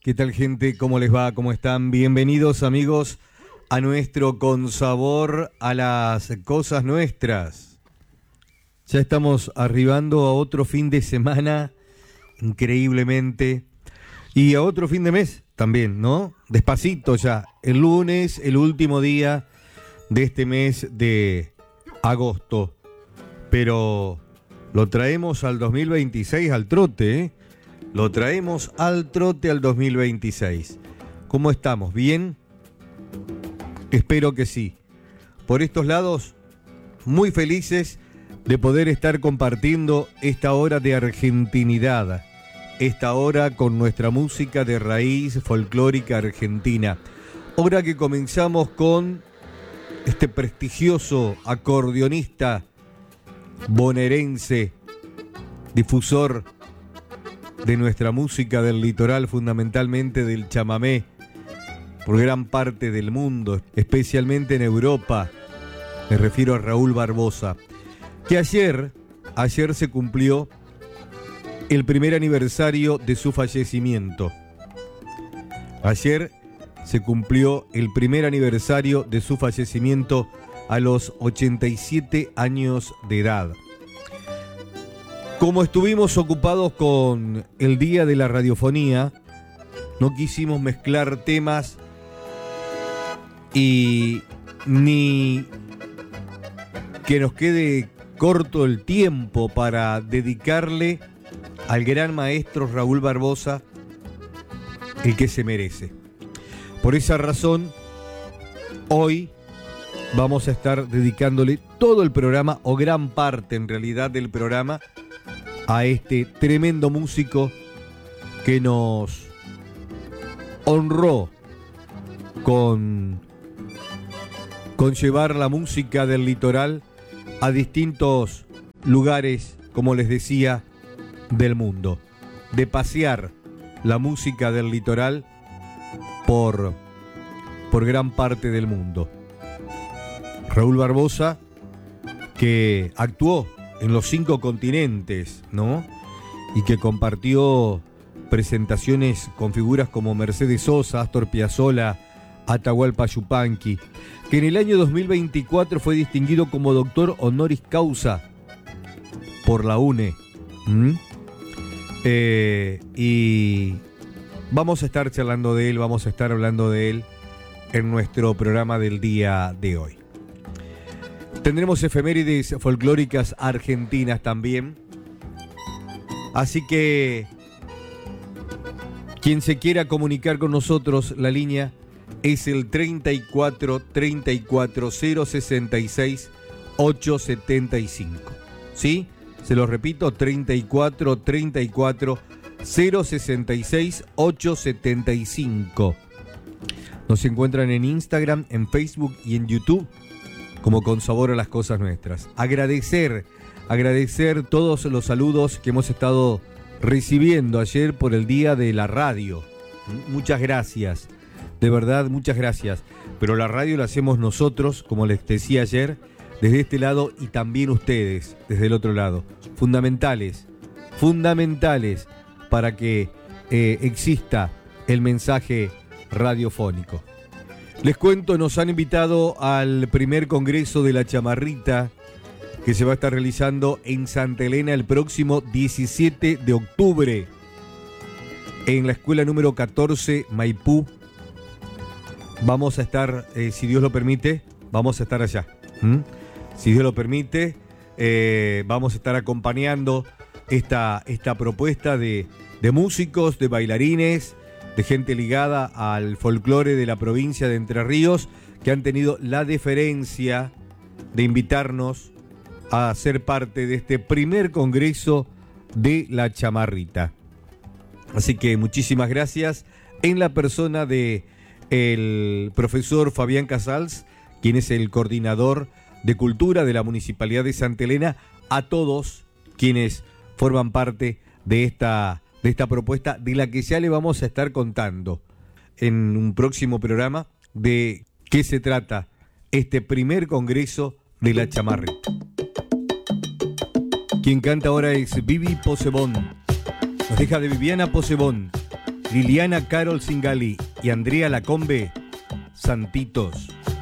¿Qué tal, gente? ¿Cómo les va? ¿Cómo están? Bienvenidos, amigos, a nuestro Con Sabor a las Cosas Nuestras. Ya estamos arribando a otro fin de semana, increíblemente, y a otro fin de mes también, ¿no? Despacito ya. El lunes, el último día de este mes de agosto. Pero lo traemos al 2026 al trote, ¿eh? Lo traemos al trote al 2026. ¿Cómo estamos? ¿Bien? Espero que sí. Por estos lados, muy felices de poder estar compartiendo esta hora de argentinidad. Esta hora con nuestra música de raíz folclórica argentina. Hora que comenzamos con este prestigioso acordeonista bonaerense, difusor de nuestra música del litoral, fundamentalmente del chamamé, por gran parte del mundo, especialmente en Europa. Me refiero a Raúl Barbosa, que ayer se cumplió el primer aniversario de su fallecimiento. Ayer se cumplió el primer aniversario de su fallecimiento a los 87 años de edad. Como estuvimos ocupados con el Día de la Radiofonía, no quisimos mezclar temas y ni que nos quede corto el tiempo para dedicarle al gran maestro Raúl Barbosa el que se merece. Por esa razón, hoy vamos a estar dedicándole todo el programa, o gran parte en realidad del programa, a este tremendo músico que nos honró con llevar la música del litoral a distintos lugares, como les decía, del mundo, de pasear la música del litoral por gran parte del mundo. Raúl Barbosa, que actuó en los 5 continentes, ¿no? Y que compartió presentaciones con figuras como Mercedes Sosa, Astor Piazzolla, Atahualpa Yupanqui, que en el año 2024 fue distinguido como doctor honoris causa por la UNE. Y vamos a estar charlando de él, vamos a estar hablando de él en nuestro programa del día de hoy. Tendremos efemérides folclóricas argentinas también. Así que quien se quiera comunicar con nosotros, la línea es el 34 34 066 875. ¿Sí? Se lo repito, 34 34 066 875. Nos encuentran en Instagram, en Facebook y en YouTube como Con Sabor a las Cosas Nuestras. Agradecer todos los saludos que hemos estado recibiendo ayer por el Día de la Radio. Muchas gracias, de verdad, muchas gracias. Pero la radio la hacemos nosotros, como les decía ayer, desde este lado, y también ustedes desde el otro lado. Fundamentales para que exista el mensaje radiofónico. Les cuento, nos han invitado al primer congreso de la chamarrita que se va a estar realizando en Santa Elena el próximo 17 de octubre en la escuela número 14 Maipú. Vamos a estar, si Dios lo permite, vamos a estar allá. Si Dios lo permite, vamos a estar acompañando esta propuesta de músicos, de bailarines, de gente ligada al folclore de la provincia de Entre Ríos, que han tenido la deferencia de invitarnos a ser parte de este primer congreso de la chamarrita. Así que muchísimas gracias, en la persona de el profesor Fabián Casals, quien es el coordinador de cultura de la Municipalidad de Santa Elena, a todos quienes forman parte de esta propuesta, de la que ya le vamos a estar contando en un próximo programa de qué se trata este primer congreso de la chamarrita. Quien canta ahora es Vivi Posebón. Nos deja de Viviana Posebón. Liliana Carol Singalí y Andrea Lacombe, Santitos.